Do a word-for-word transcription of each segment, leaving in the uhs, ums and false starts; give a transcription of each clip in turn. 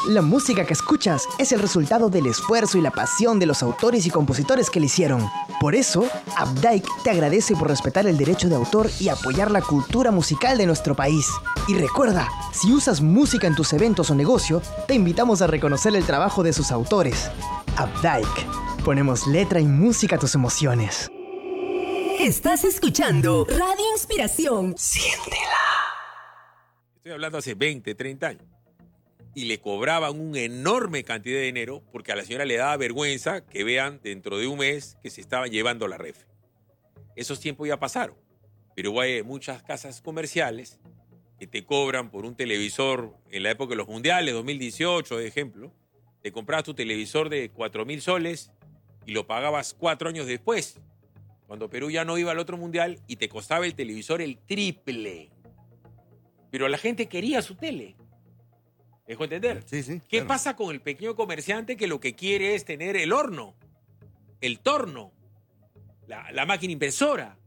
La música que escuchas es el resultado del esfuerzo y la pasión de los autores y compositores que la hicieron. Por eso, Updike te agradece por respetar el derecho de autor y apoyar la cultura musical de nuestro país. Y recuerda, si usas música en tus eventos o negocio, te invitamos a reconocer el trabajo de sus autores. Updike. Ponemos letra y música a tus emociones. Estás escuchando Radio Inspiración. Siéntela. Estoy hablando hace veinte, treinta años. Y le cobraban una enorme cantidad de dinero porque a la señora le daba vergüenza que vean dentro de un mes que se estaban llevando la refri. Esos tiempos ya pasaron. Pero hay muchas casas comerciales que te cobran por un televisor en la época de los mundiales, dos mil dieciocho, de ejemplo. Te comprabas tu televisor de cuatro mil soles y lo pagabas cuatro años después, cuando Perú ya no iba al otro mundial y te costaba el televisor el triple. Pero la gente quería su tele. ¿Dejo entender? Sí, sí. ¿Qué claro. pasa con el pequeño comerciante que lo que quiere es tener el horno, el torno, la, la máquina impresora?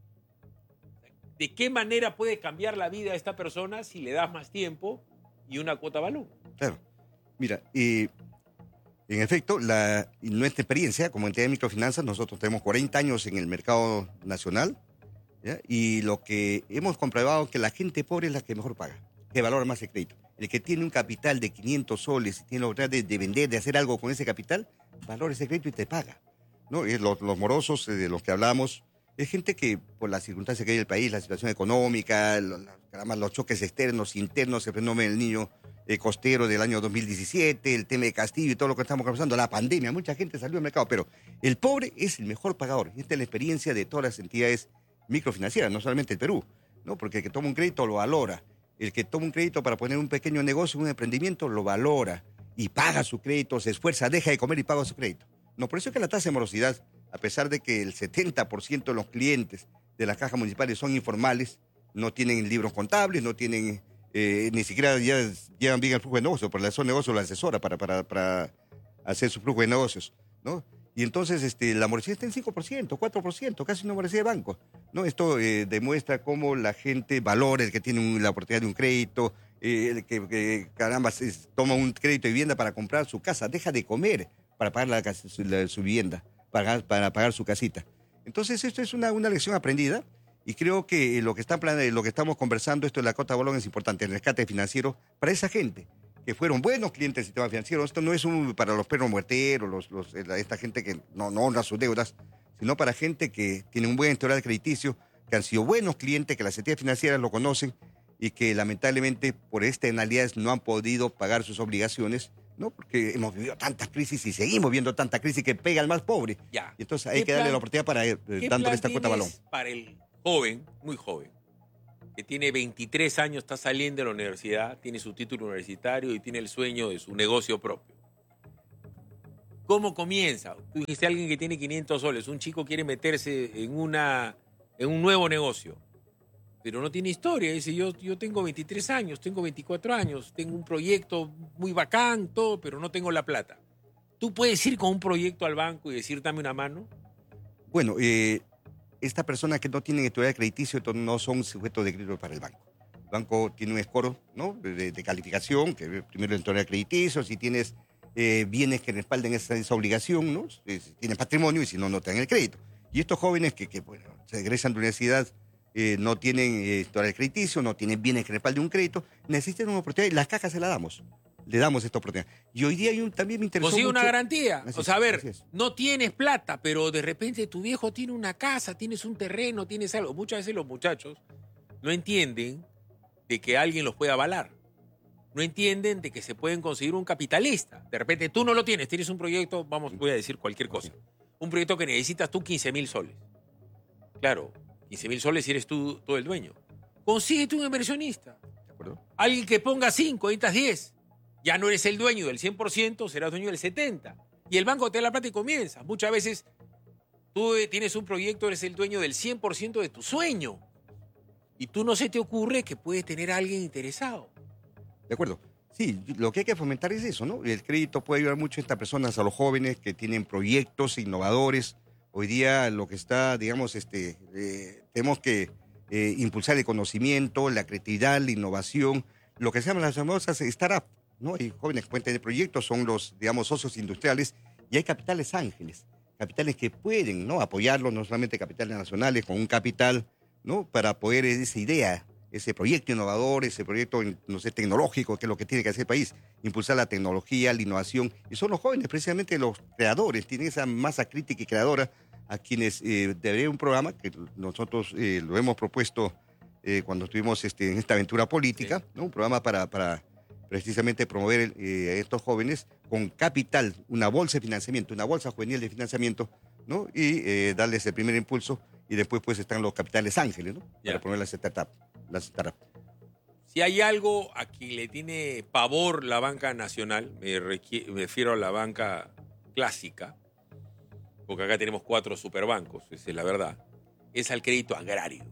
¿De qué manera puede cambiar la vida de esta persona si le das más tiempo y una cuota balón? Claro. Mira, eh, en efecto, la, nuestra experiencia como entidad de microfinanzas, nosotros tenemos cuarenta años en el mercado nacional, ¿ya? Y lo que hemos comprobado es que la gente pobre es la que mejor paga, que valora más el crédito. El que tiene un capital de quinientos soles y tiene la oportunidad de, de vender, de hacer algo con ese capital, valora ese crédito y te paga, ¿no? Y los, los morosos de los que hablamos es gente que, por las circunstancias que hay en el país, la situación económica, los, los choques externos, internos, el fenómeno del niño eh, costero del año dos mil diecisiete, el tema de Castillo y todo lo que estamos conversando, la pandemia, mucha gente salió al mercado, pero el pobre es el mejor pagador. Y esta es la experiencia de todas las entidades microfinancieras, no solamente el Perú, ¿no? Porque el que toma un crédito lo valora. El que toma un crédito para poner un pequeño negocio, un emprendimiento, lo valora y paga su crédito, se esfuerza, deja de comer y paga su crédito. No, por eso es que la tasa de morosidad, a pesar de que el setenta por ciento de los clientes de las cajas municipales son informales, no tienen libros contables, no tienen, eh, ni siquiera ya llevan bien el flujo de negocios, porque la zona de negocio la asesora para, para, para hacer su flujo de negocios, ¿no? Y entonces este, la morosidad está en cinco por ciento, cuatro por ciento, casi una morosidad de banco, ¿no? Esto eh, demuestra cómo la gente valora el que tiene un, la oportunidad de un crédito, eh, el que, que caramba, se, toma un crédito de vivienda para comprar su casa, deja de comer para pagar la, su, la, su vivienda, para, para pagar su casita. Entonces esto es una, una lección aprendida y creo que lo que, está, lo que estamos conversando, esto de la cota de balón es importante, el rescate financiero para esa gente que fueron buenos clientes del sistema financiero. Esto no es un, para los perros muerteros, los, los, esta gente que no, no honra sus deudas, sino para gente que tiene un buen historial crediticio, que han sido buenos clientes, que las entidades financieras lo conocen y que lamentablemente por externalidades no han podido pagar sus obligaciones, ¿no? Porque hemos vivido tantas crisis y seguimos viendo tanta crisis que pega al más pobre. Ya. Y entonces hay que darle plan, la oportunidad para eh, dándole esta cuota balón. Para el joven, muy joven, que tiene veintitrés años, está saliendo de la universidad, tiene su título universitario y tiene el sueño de su negocio propio. ¿Cómo comienza? Tú dijiste alguien que tiene quinientos soles, un chico quiere meterse en, una, en un nuevo negocio, pero no tiene historia. Dice, yo, yo tengo veintitrés años, tengo veinticuatro años, tengo un proyecto muy bacán, todo, pero no tengo la plata. ¿Tú puedes ir con un proyecto al banco y decir, dame una mano? Bueno, eh... esta persona que no tiene historial crediticio no son sujetos de crédito para el banco. El banco tiene un score, ¿no? de, de calificación, que primero el historial crediticio, si tienes eh, bienes que respalden esa, esa obligación, ¿no? Si tienes patrimonio y si no, no te dan el crédito. Y estos jóvenes que, que bueno, se egresan de la universidad, eh, no tienen eh, historial crediticio, no tienen bienes que respalden un crédito, necesitan una oportunidad y las cajas se las damos. Le damos esta oportunidad. Y hoy día hay un, también me interesó Consigue mucho... una garantía. Así o sea, a ver, es. no tienes plata, pero de repente tu viejo tiene una casa, tienes un terreno, tienes algo. Muchas veces los muchachos no entienden de que alguien los puede avalar. No entienden de que se pueden conseguir un capitalista. De repente tú no lo tienes, tienes un proyecto, vamos, voy a decir cualquier cosa. Un proyecto que necesitas tú quince mil soles. Claro, quince mil soles si eres tú, tú el dueño. Consíguete un inversionista. ¿De acuerdo? Alguien que ponga cinco, necesitas diez. Ya no eres el dueño del cien por ciento, serás dueño del setenta por ciento. Y el banco te da la plata y comienza. Muchas veces tú tienes un proyecto, eres el dueño del cien por ciento de tu sueño. Y tú no se te ocurre que puede tener a alguien interesado. De acuerdo. Sí, lo que hay que fomentar es eso, ¿no? El crédito puede ayudar mucho a estas personas, a los jóvenes que tienen proyectos innovadores. Hoy día lo que está, digamos, este, eh, tenemos que eh, impulsar el conocimiento, la creatividad, la innovación, lo que se llaman las famosas startups, ¿no? Hay jóvenes que pueden tener proyectos, son los, digamos, socios industriales, y hay capitales ángeles, capitales que pueden, ¿no? Apoyarlos, no solamente capitales nacionales, con un capital, ¿no? Para poder esa idea, ese proyecto innovador, ese proyecto, no sé, tecnológico, que es lo que tiene que hacer el país, impulsar la tecnología, la innovación, y son los jóvenes, precisamente los creadores, tienen esa masa crítica y creadora a quienes eh, debería un programa que nosotros eh, lo hemos propuesto eh, cuando estuvimos este, en esta aventura política, sí. ¿no? Un programa para, para precisamente promover eh, a estos jóvenes con capital, una bolsa de financiamiento, una bolsa juvenil de financiamiento, ¿no? Y eh, darles el primer impulso, y después pues están los capitales ángeles, ¿no? Ya. Para promover las startups. Las startups. Si hay algo a quien le tiene pavor la banca nacional, me, requiere, me refiero a la banca clásica, porque acá tenemos cuatro superbancos, esa es la verdad, es al crédito agrario.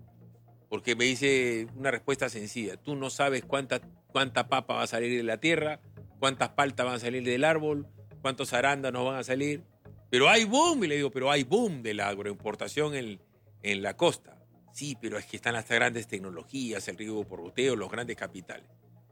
Porque me dice una respuesta sencilla, tú no sabes cuánta, cuánta papa va a salir de la tierra, cuántas paltas van a salir del árbol, cuántos arándanos van a salir, pero hay boom, y le digo, pero hay boom de la agroimportación en, en la costa. Sí, pero es que están las grandes tecnologías, el riego por goteo, los grandes capitales.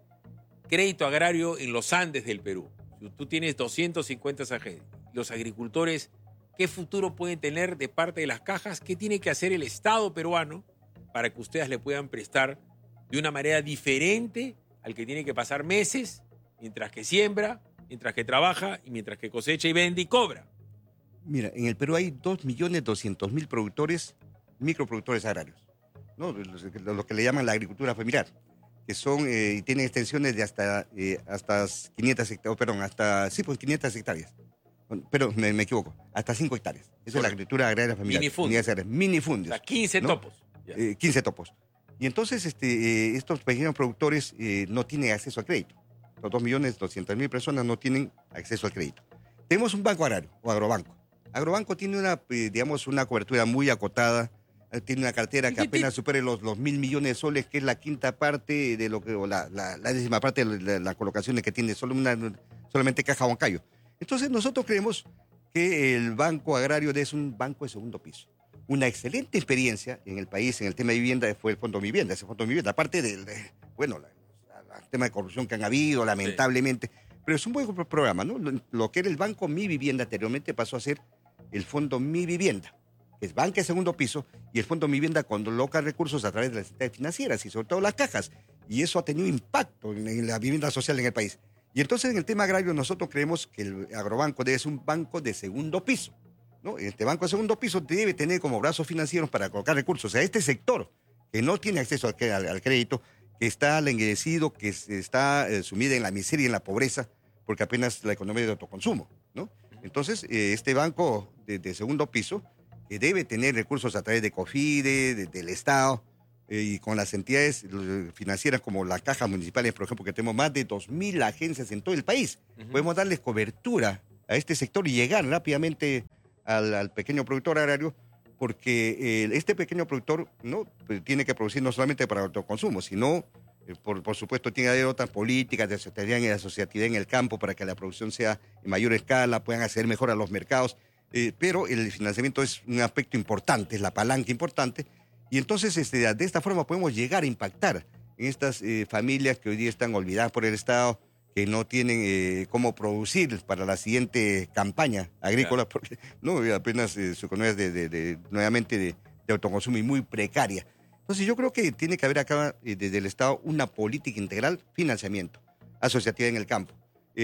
Crédito agrario en los Andes del Perú. Tú tienes doscientos cincuenta agencias. Los agricultores, ¿qué futuro pueden tener de parte de las cajas? ¿Qué tiene que hacer el Estado peruano para que ustedes le puedan prestar de una manera diferente al que tiene que pasar meses mientras que siembra, mientras que trabaja y mientras que cosecha y vende y cobra? Mira, en el Perú hay dos millones doscientos mil productores, microproductores agrarios, ¿no? Lo, lo que le llaman la agricultura familiar, que son eh, y tienen extensiones de hasta, eh, hasta quinientas hectáreas, perdón, hasta, sí, pues quinientas hectáreas. Pero me, me equivoco, hasta cinco hectáreas. Esa bueno, es la agricultura agraria familiar. Minifundios. Minifundios. O sea, quince ¿no? topos. Eh, quince topos. Y entonces este, eh, estos pequeños productores eh, no tienen acceso al crédito. Los dos millones doscientas mil personas no tienen acceso al crédito. Tenemos un banco agrario, o agrobanco. Agrobanco tiene una, eh, digamos, una cobertura muy acotada, eh, tiene una cartera que apenas supere los, los mil millones de soles, que es la quinta parte de lo que, o la, la, la décima parte de la, la colocación que tiene solo una, solamente Caja Huancayo. Entonces nosotros creemos que el Banco Agrario es un banco de segundo piso. Una excelente experiencia en el país en el tema de vivienda fue el Fondo Mi Vivienda, ese Fondo Mi Vivienda, aparte del, de, bueno, el tema de corrupción que han habido, lamentablemente, sí. Pero es un buen programa, ¿no? Lo, lo que era el Banco Mi Vivienda anteriormente pasó a ser el Fondo Mi Vivienda, que es banca de segundo piso, y el Fondo Mi Vivienda coloca recursos a través de las entidades financieras y sobre todo las cajas, y eso ha tenido impacto en, en la vivienda social en el país. Y entonces en el tema agrario nosotros creemos que el agrobanco debe ser un banco de segundo piso, ¿no? Este banco de segundo piso debe tener como brazos financieros para colocar recursos a este sector que no tiene acceso al, al, al crédito, que está languidecido, que está eh, sumida en la miseria y en la pobreza, porque apenas la economía es de autoconsumo, ¿no? Entonces eh, este banco de, de segundo piso que debe tener recursos a través de COFIDE, de, del Estado, y con las entidades financieras como las cajas municipales, por ejemplo, que tenemos más de dos mil agencias en todo el país. Uh-huh. Podemos darles cobertura a este sector y llegar rápidamente al, al pequeño productor agrario, porque eh, este pequeño productor no pues, tiene que producir no solamente para autoconsumo, sino, eh, por, por supuesto, tiene que haber otras políticas de asociatividad en, asociatividad en el campo para que la producción sea en mayor escala, puedan acceder mejor a los mercados, eh, pero el financiamiento es un aspecto importante, es la palanca importante. Y entonces este, de esta forma podemos llegar a impactar en estas eh, familias que hoy día están olvidadas por el Estado, que no tienen eh, cómo producir para la siguiente campaña agrícola, claro. Porque no, apenas eh, su economía es de, de, de, nuevamente de, de autoconsumo y muy precaria. Entonces yo creo que tiene que haber acá eh, desde el Estado una política integral, financiamiento, asociativa en el campo,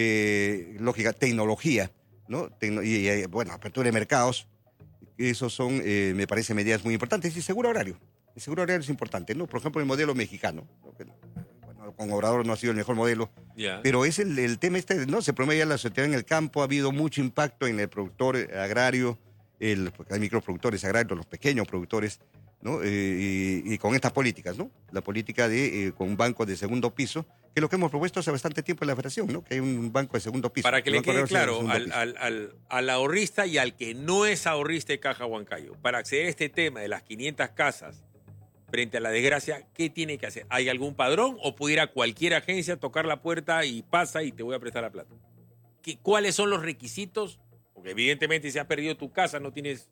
eh, lógica, tecnología, ¿no? Tecno- y, y bueno, apertura de mercados. Esos son, eh, me parece, medidas muy importantes. Y seguro horario. El seguro horario es importante, ¿no? Por ejemplo, el modelo mexicano. ¿No? Que, bueno, con Obrador no ha sido el mejor modelo. Yeah. Pero es el, el tema este, ¿no? Se promueve ya la sociedad en el campo. Ha habido mucho impacto en el productor agrario, el, porque hay microproductores agrarios, los pequeños productores, ¿no? Eh, y, y con estas políticas, ¿no? La política de eh, con un banco de segundo piso, que es lo que hemos propuesto hace bastante tiempo en la federación, ¿no? Que hay un banco de segundo piso. Para que le quede claro al, al, al, al ahorrista y al que no es ahorrista de Caja Huancayo, para acceder a este tema de las quinientas casas frente a la desgracia, ¿qué tiene que hacer? ¿Hay algún padrón o puede ir a cualquier agencia, tocar la puerta y pasa y te voy a prestar la plata? ¿Qué, ¿Cuáles son los requisitos? Porque evidentemente si has perdido tu casa no tienes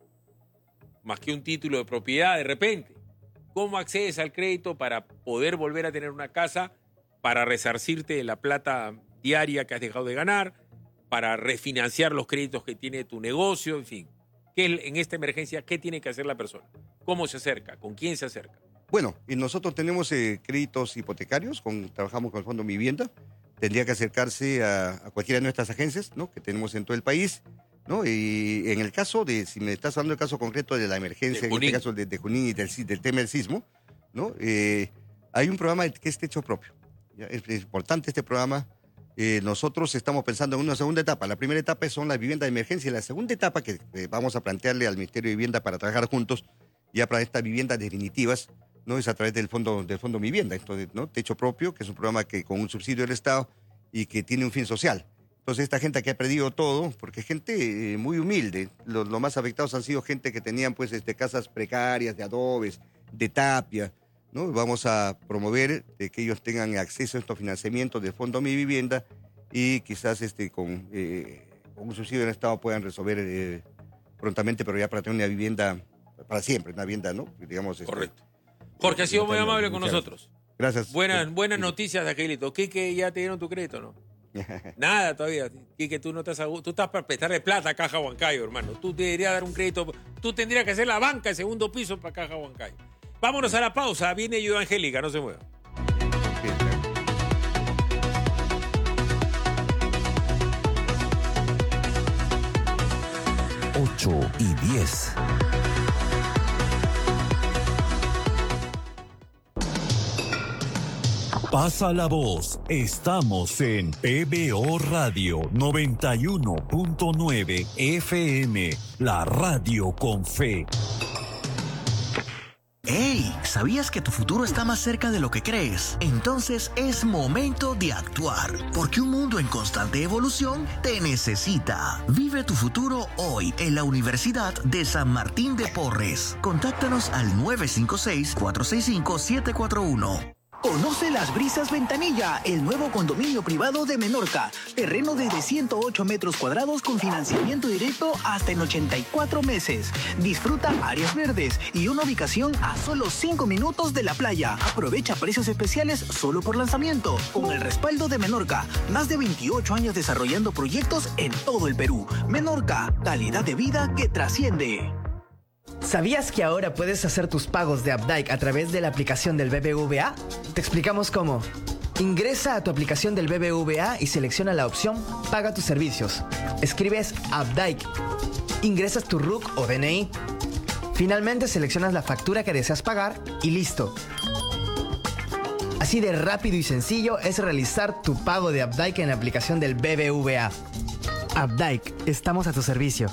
más que un título de propiedad de repente. ¿Cómo accedes al crédito para poder volver a tener una casa, para resarcirte de la plata diaria que has dejado de ganar, para refinanciar los créditos que tiene tu negocio, en fin. ¿Qué, en esta emergencia, qué tiene que hacer la persona? ¿Cómo se acerca? ¿Con quién se acerca? Bueno, y nosotros tenemos eh, créditos hipotecarios, con, trabajamos con el Fondo Mi Vivienda. Tendría que acercarse a, a cualquiera de nuestras agencias, ¿no?, que tenemos en todo el país, ¿no? Y en el caso de, si me estás hablando del caso concreto de la emergencia, de en este caso de, de Junín y del, del tema del sismo, ¿no? Eh, hay un programa que es techo propio. ¿Ya? Es, es importante este programa. Eh, nosotros estamos pensando en una segunda etapa. La primera etapa son las viviendas de emergencia y la segunda etapa que eh, vamos a plantearle al Ministerio de Vivienda para trabajar juntos ya para estas viviendas definitivas, ¿no?, es a través del Fondo, del Fondo Mi Vivienda, entonces, ¿no?, Techo Propio, que es un programa que con un subsidio del Estado y que tiene un fin social. Entonces esta gente que ha perdido todo, porque es gente eh, muy humilde, los, los más afectados han sido gente que tenían pues este, casas precarias de adobes, de tapia, ¿no? Vamos a promover de que ellos tengan acceso a estos financiamientos del Fondo Mi Vivienda y quizás este, con, eh, con un subsidio del Estado puedan resolver eh, prontamente, pero ya para tener una vivienda para siempre, una vivienda, ¿no? Digamos, correcto. Este, Jorge, ha sido muy amable con nosotros. Gracias. Buenas, buenas noticias de aquelito. Quique, ya te dieron tu crédito, ¿no? Nada todavía. Quique, tú no estás a, tú estás para prestarle plata a Caja Huancayo, hermano. Tú deberías dar un crédito. Tú tendrías que hacer la banca de segundo piso para Caja Huancayo. Vámonos a la pausa. Viene Yo Angélica, no se mueva. ocho y diez. Pasa la voz. Estamos en P B O Radio noventa y uno punto nueve F M, la radio con fe. ¡Hey! ¿Sabías que tu futuro está más cerca de lo que crees? Entonces es momento de actuar, porque un mundo en constante evolución te necesita. Vive tu futuro hoy en la Universidad de San Martín de Porres. Contáctanos al nueve cinco seis, cuatro seis cinco, siete cuatro uno. Conoce Las Brisas Ventanilla, el nuevo condominio privado de Menorca. Terreno desde ciento ocho metros cuadrados con financiamiento directo hasta en ochenta y cuatro meses. Disfruta áreas verdes y una ubicación a solo cinco minutos de la playa. Aprovecha precios especiales solo por lanzamiento. Con el respaldo de Menorca, más de veintiocho años desarrollando proyectos en todo el Perú. Menorca, calidad de vida que trasciende. ¿Sabías que ahora puedes hacer tus pagos de Updike a través de la aplicación del B B V A? Te explicamos cómo. Ingresa a tu aplicación del B B V A y selecciona la opción Paga tus servicios. Escribes Updike. Ingresas tu R U C o D N I. Finalmente seleccionas la factura que deseas pagar y listo. Así de rápido y sencillo es realizar tu pago de Updike en la aplicación del B B V A. Updike, estamos a tu servicio.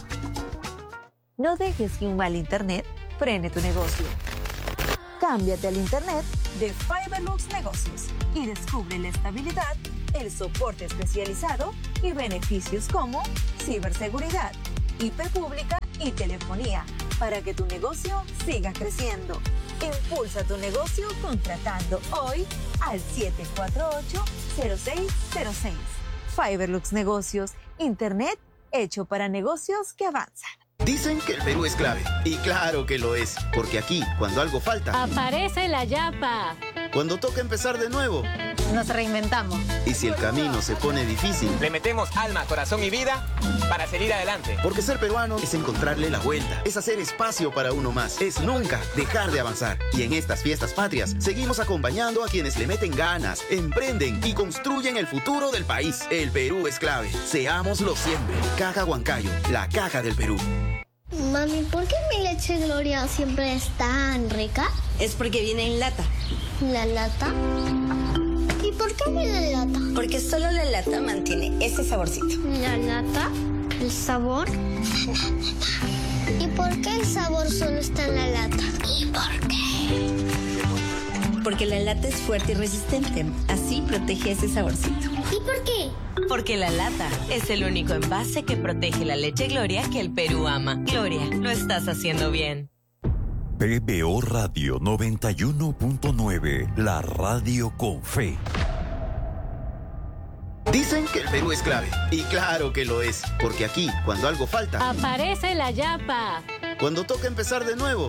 No dejes que un mal internet frene tu negocio. Cámbiate al internet de Fiberlux Negocios y descubre la estabilidad, el soporte especializado y beneficios como ciberseguridad, I P pública y telefonía para que tu negocio siga creciendo. Impulsa tu negocio contratando hoy al siete cuatro ocho, cero seis cero seis. Fiberlux Negocios, internet hecho para negocios que avanzan. Dicen que el Perú es clave, y claro que lo es, porque aquí, cuando algo falta, aparece la yapa. Cuando toca empezar de nuevo, nos reinventamos. Y si el camino se pone difícil, le metemos alma, corazón y vida para seguir adelante. Porque ser peruano es encontrarle la vuelta, es hacer espacio para uno más, es nunca dejar de avanzar. Y en estas fiestas patrias, seguimos acompañando a quienes le meten ganas, emprenden y construyen el futuro del país. El Perú es clave, seámoslo siempre. Caja Huancayo, la caja del Perú. Mami, ¿por qué mi leche Gloria siempre es tan rica? Es porque viene en lata. ¿La lata? ¿Y por qué viene en lata? Porque solo la lata mantiene ese saborcito. ¿La lata? ¿El sabor? ¿Y por qué el sabor solo está en la lata? ¿Y por qué? Porque la lata es fuerte y resistente. Así protege ese saborcito. ¿Y por qué? Porque la lata es el único envase que protege la leche Gloria que el Perú ama. Gloria, lo estás haciendo bien. P B O Radio noventa y uno punto nueve, la radio con fe. Dicen que el Perú es clave, y claro que lo es, porque aquí, cuando algo falta, aparece la yapa. Cuando toca empezar de nuevo,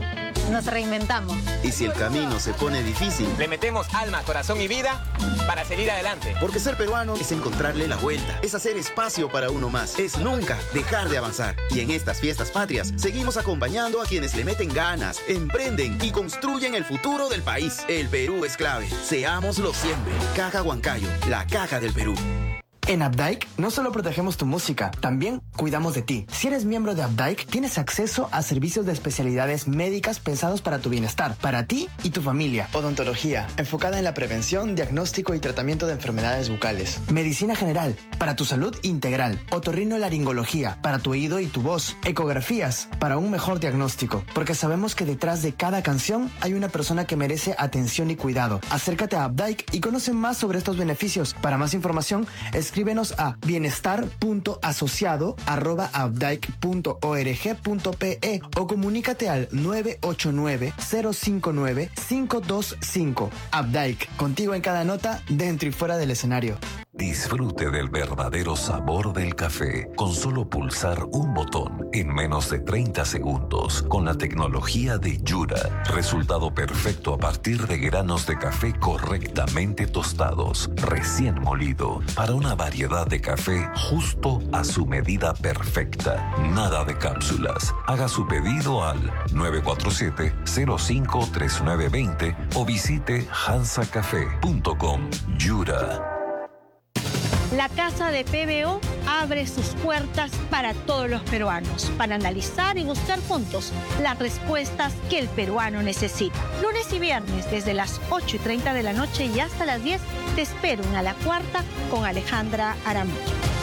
Nos reinventamos. Y si el camino se pone difícil, le metemos alma, corazón y vida para salir adelante. Porque ser peruano es encontrarle la vuelta, es hacer espacio para uno más, es nunca dejar de avanzar. Y en estas fiestas patrias seguimos acompañando a quienes le meten ganas, emprenden y construyen el futuro del país. El Perú es clave. Seámoslo siempre. Caja Huancayo, la caja del Perú. En Updike no solo protegemos tu música, también cuidamos de ti. Si eres miembro de Updike, tienes acceso a servicios de especialidades médicas pensados para tu bienestar, para ti y tu familia. Odontología, enfocada en la prevención, diagnóstico y tratamiento de enfermedades bucales. Medicina general, para tu salud integral. Otorrinolaringología, para tu oído y tu voz. Ecografías, para un mejor diagnóstico. Porque sabemos que detrás de cada canción hay una persona que merece atención y cuidado. Acércate a Updike y conoce más sobre estos beneficios. Para más información, escríbenos a bienestar punto asociado arroba updike punto org punto pe o comunícate al nueve ocho nueve, cero cinco nueve, cinco dos cinco. Updike, contigo en cada nota, dentro y fuera del escenario. Disfrute del verdadero sabor del café con solo pulsar un botón en menos de treinta segundos con la tecnología de Yura. Resultado perfecto a partir de granos de café correctamente tostados, recién molido, para una variedad de café justo a su medida perfecta. Nada de cápsulas. Haga su pedido al nueve cuatro siete, cero cinco tres nueve dos cero o visite hansa café punto com. Yura. La Casa de P B O abre sus puertas para todos los peruanos, para analizar y buscar juntos las respuestas que el peruano necesita. Lunes y viernes, desde las ocho y treinta de la noche y hasta las diez, te espero en A la Cuarta con Alejandra Aramillo.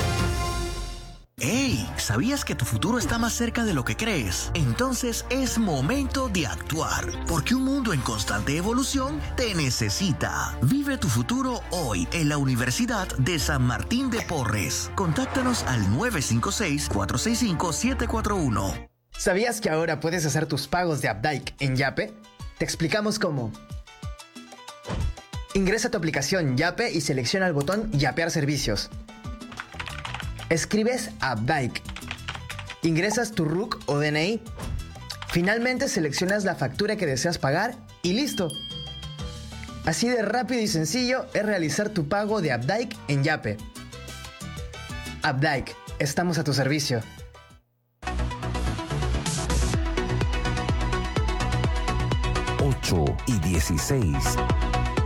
¡Hey! ¿Sabías que tu futuro está más cerca de lo que crees? Entonces es momento de actuar, porque un mundo en constante evolución te necesita. Vive tu futuro hoy en la Universidad de San Martín de Porres. Contáctanos al nueve cinco seis, cuatro seis cinco, siete cuatro uno. ¿Sabías que ahora puedes hacer tus pagos de Updike en Yape? Te explicamos cómo. Ingresa a tu aplicación Yape y selecciona el botón Yapear servicios. Escribes Updike. Ingresas tu R U C o D N I. Finalmente seleccionas la factura que deseas pagar y listo. Así de rápido y sencillo es realizar tu pago de Updike en Yape. Updike, estamos a tu servicio. ocho y dieciséis.